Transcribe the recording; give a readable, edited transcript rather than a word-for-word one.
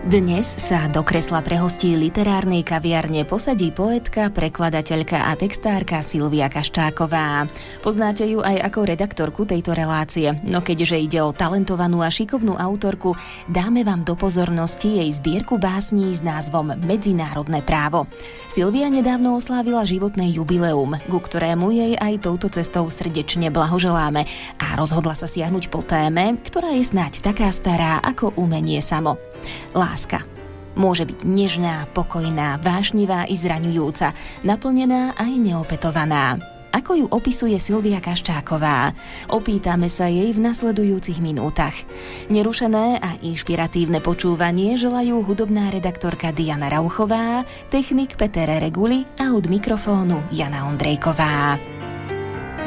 Dnes sa do kresla pre hostí literárnej kaviarne posadí poetka, prekladateľka a textárka Silvia Kaščáková. Poznáte ju aj ako redaktorku tejto relácie, no keďže ide o talentovanú a šikovnú autorku, dáme vám do pozornosti jej zbierku básní s názvom Medzinárodné právo. Silvia nedávno oslávila životné jubileum, ku ktorému jej aj touto cestou srdečne blahoželáme a rozhodla sa siahnuť po téme, ktorá je snáď taká stará ako umenie samo. Láska. Môže byť nežná, pokojná, vášnivá i zraňujúca, naplnená aj neopetovaná. Ako ju opisuje Silvia Kaščáková? Opýtame sa jej v nasledujúcich minútach. Nerušené a inšpiratívne počúvanie želajú hudobná redaktorka Diana Rauchová, technik Peter Reguli a od mikrofónu Jana Ondrejková.